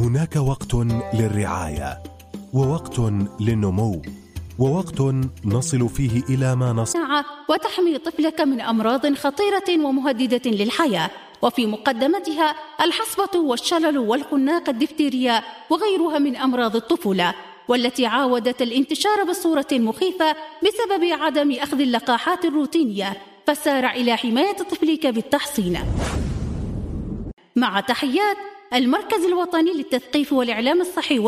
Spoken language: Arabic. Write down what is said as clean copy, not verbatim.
هناك وقت للرعاية، ووقت للنمو، ووقت نصل فيه إلى ما نصنع وتحمي طفلك من أمراض خطيرة ومهددة للحياة، وفي مقدمتها الحصبة والشلل والخناق الدفتيريا وغيرها من أمراض الطفولة، والتي عاودت الانتشار بصورة مخيفة بسبب عدم أخذ اللقاحات الروتينية. فسارع إلى حماية طفلك بالتحصين. مع تحيات المركز الوطني للتثقيف والإعلام الصحي